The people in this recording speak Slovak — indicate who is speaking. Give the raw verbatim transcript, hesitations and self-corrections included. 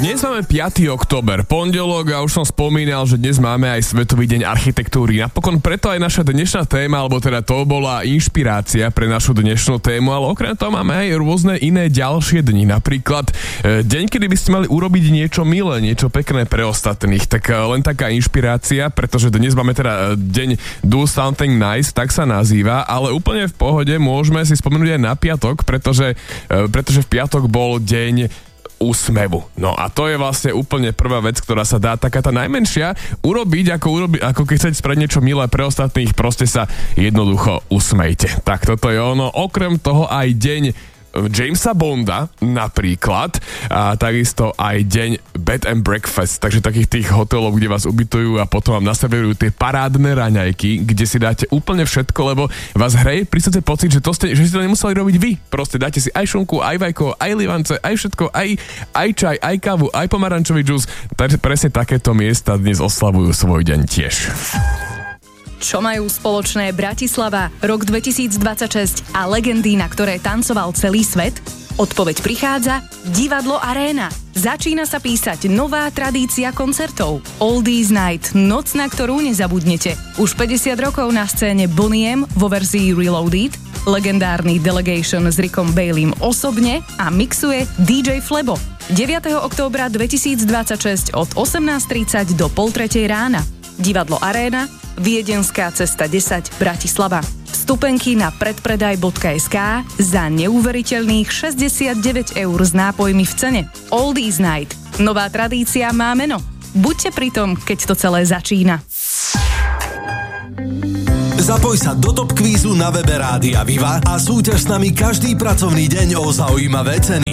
Speaker 1: Dnes máme piateho október, pondelok a už som spomínal, že dnes máme aj Svetový deň architektúry. Napokon preto aj naša dnešná téma, alebo teda to bola inšpirácia pre našu dnešnú tému, ale okrem toho máme aj rôzne iné ďalšie dni. Napríklad e, deň, kedy by ste mali urobiť niečo milé, niečo pekné pre ostatných. Tak e, len taká inšpirácia, pretože dnes máme teda deň Do Something Nice, tak sa nazýva, ale úplne v pohode môžeme si spomenúť aj na piatok, pretože, e, pretože v piatok bol deň úsmevu. No a to je vlastne úplne prvá vec, ktorá sa dá, taká tá najmenšia, urobiť, ako, urobi, ako keď chcete spraviť niečo milé pre ostatných, proste sa jednoducho usmejte. Tak toto je ono. Okrem toho aj deň Jamesa Bonda napríklad a takisto aj deň Bed and Breakfast, takže takých tých hotelov, kde vás ubytujú a potom vám naservírujú tie parádne raňajky, kde si dáte úplne všetko, lebo vás hreje pri srdci pocit, že, to ste, že si to nemuseli robiť vy. Proste dáte si aj šunku, aj vajko, aj livance, aj všetko, aj, aj čaj, aj kávu, aj pomarančový džús. Takže presne takéto miesta dnes oslavujú svoj deň tiež.
Speaker 2: Čo majú spoločné Bratislava, rok dvetisícdvadsaťšesť a legendy, na ktoré tancoval celý svet? Odpoveď prichádza Divadlo Aréna. Začína sa písať nová tradícia koncertov. Oldies Night, noc, na ktorú nezabudnete. Už päťdesiat rokov na scéne Bonnie M vo verzii Reloaded, legendárny Delegation s Rickom Baileym osobne a mixuje dý džej Flebo. deviateho októbra dvetisícdvadsaťšesť od osemnásť tridsať do pol tretej rána. Divadlo Aréna, Viedenská cesta desať, Bratislava. Vstupenky na predpredaj bodka es ká za neuveriteľných šesťdesiatdeväť eur s nápojmi v cene. Oldies Night. Nová tradícia má meno. Buďte pri tom, keď to celé začína.
Speaker 3: Zapoj sa do Top Kvízu na webe Rádia Viva a súťaž s nami každý pracovný deň o zaujímavé ceny.